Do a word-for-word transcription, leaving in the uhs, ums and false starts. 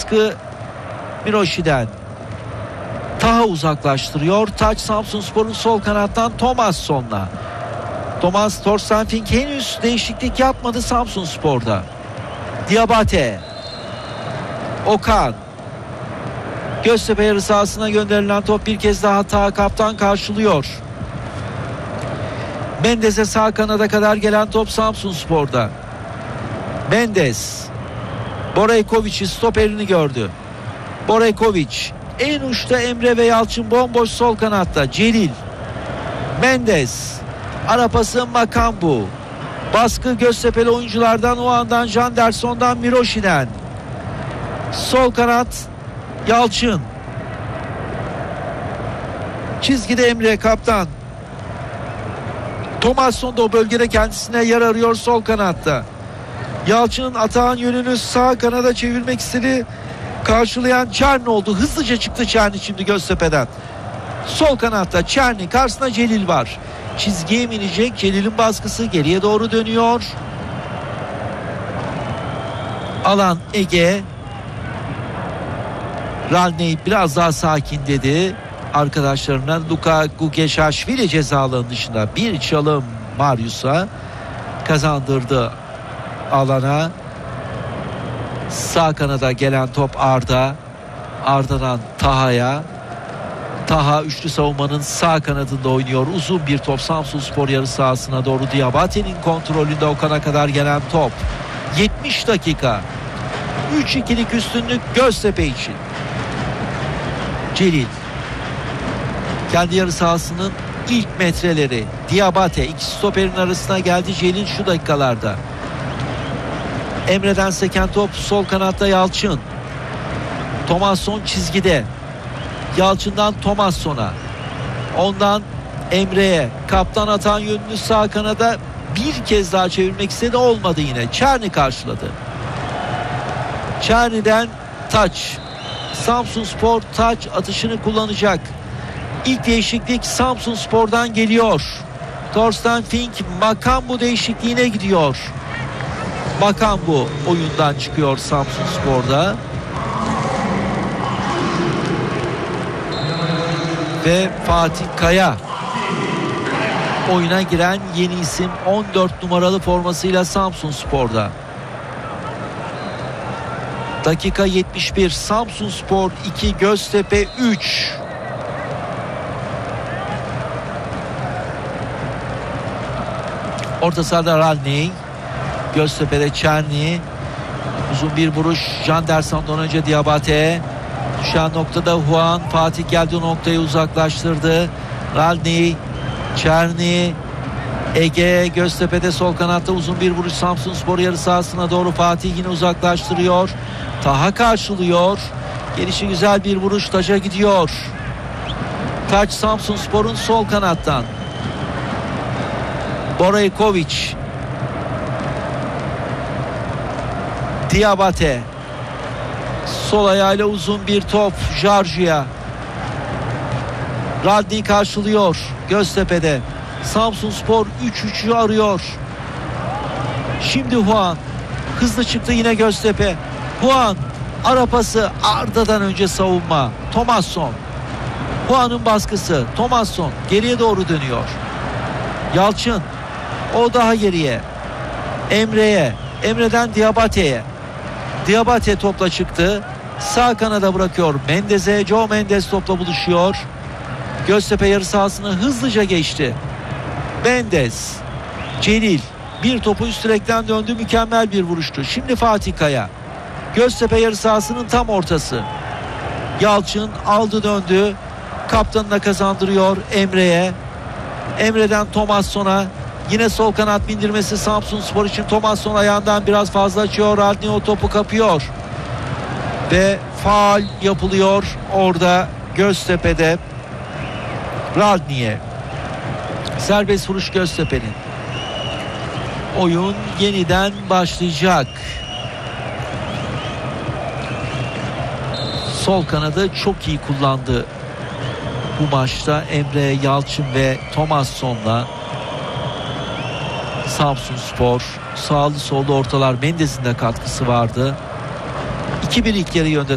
Baskı Miroşi'den. Taha uzaklaştırıyor. Taç Samsunspor'un sol kanattan Thomasson'la. Thomas Torsten Fink henüz değişiklik yapmadı Samsunspor'da. Diabate. Okan. Göztepe yarı sahasına gönderilen top bir kez daha Taha kaptan karşılıyor. Mendes'e sağ kanada kadar gelen top Samsunspor'da. Mendes. Borejkovic'i, stoperini gördü. Borejkovic. En uçta Emre ve Yalçın, bomboş sol kanatta. Celil. Mendes. Ara pası Makambu. Baskı Göztepe'li oyunculardan, o andan Janderson'dan, Miroşi'den. Sol kanat Yalçın. Çizgide Emre kaptan. Thomasson da o bölgede kendisine yer arıyor sol kanatta. Yalçın'ın atağın yönünü sağ kanada çevirmek istedi. Karşılayan Çerni oldu. Hızlıca çıktı Çerni şimdi Göztepe'den. Sol kanatta Çerni, karşısında Celil var. Çizgiye mi inecek? Celil'in baskısı geriye doğru dönüyor. Alan Ege. Ralney biraz daha sakin dedi arkadaşlarına. Luka Gugeşaşvili ceza alanının dışında bir çalım Marius'a kazandırdı alana. Sağ kanada gelen top Arda. Arda'dan Taha'ya. Taha üçlü savunmanın sağ kanadında oynuyor. Uzun bir top Samsunspor yarı sahasına doğru. Diabate'nin kontrolünde Okan'a kadar gelen top. yetmiş dakika. üç ikilik üstünlük Göztepe için. Celil. Kendi yarı sahasının ilk metreleri. Diabate iki stoperin arasına geldi Celil şu dakikalarda. Emre'den seken top sol kanatta Yalçın. Thomasson çizgide. Yalçın'dan Thomasson'a. Ondan Emre'ye. Kaptan atan yönünü sağ kanada bir kez daha çevirmek istedi. Olmadı yine. Çerni karşıladı. Çerni'den Taç. Samsunspor Taç atışını kullanacak. İlk değişiklik Samsunspor'dan geliyor. Torsten Fink Makambu değişikliğine gidiyor. Makambu oyundan çıkıyor Samsunspor'da. Ve Fatih Kaya oyuna giren yeni isim, on dört numaralı formasıyla Samsunspor'da. Dakika yetmiş bir. Samsunspor iki, Göztepe üç. Orta sahada Ralney. Göztepe'de Çerni. Uzun bir vuruş Janderson'dan önce Diabate. Düşen noktada Juan. Fatih geldi o noktayı uzaklaştırdı. Ralney, Çerni, Ege. Göztepe'de sol kanatta uzun bir vuruş Samsunspor yarı sahasına doğru. Fatih yine uzaklaştırıyor. Taha karşılıyor. Gelişi güzel bir vuruş, taca gidiyor. Taç Samsunspor'un sol kanattan. Borejkovic. Diabate. Sol ayağıyla uzun bir top Jargia. Radni karşılıyor Göztepe'de. Samsunspor üç üçü arıyor. Şimdi Juan. Hızlı çıktı yine Göztepe. Juan. Ara pası, Arda'dan önce savunma. Thomasson. Juan'ın baskısı. Thomasson geriye doğru dönüyor. Yalçın. O daha geriye. Emre'ye. Emre'den Diabate'ye. Diabate topla çıktı. Sağ kanada bırakıyor Mendes'e. Joe Mendes topla buluşuyor. Göztepe yarı sahasını hızlıca geçti. Mendes. Celil. Bir topu üst direkten döndü. Mükemmel bir vuruştu. Şimdi Fatih Kaya. Göztepe yarı sahasının tam ortası. Yalçın aldı döndü. Kaptanına kazandırıyor Emre'ye. Emre'den Thomasson'a. Yine sol kanat bindirmesi Samsunspor için. Thomasson ayağından biraz fazla açıyor. Radni o topu kapıyor. Ve faul yapılıyor orada Göztepe'de. Radni'ye. Serbest vuruş Göztepe'nin. Oyun yeniden başlayacak. Sol kanadı çok iyi kullandı bu maçta. Emre, Yalçın ve Thomasson'la Samsunspor. Sağlı sollu ortalar, Mendes'in de katkısı vardı. iki bir ilk yarı yönde